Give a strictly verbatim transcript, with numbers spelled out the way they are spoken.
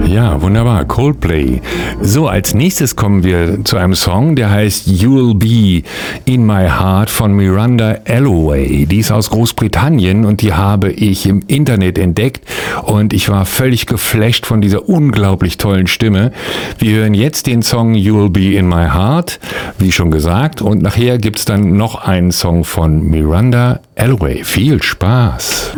Ja, wunderbar. Coldplay. So, als nächstes kommen wir zu einem Song, der heißt You'll Be in My Heart von Miranda Alloway. Die ist aus Großbritannien und die habe ich im Internet entdeckt und ich war völlig geflasht von dieser unglaublich tollen Stimme. Wir hören jetzt den Song You'll Be in My Heart, wie schon gesagt, und nachher gibt's dann noch einen Song von Miranda Alloway. Viel Spaß!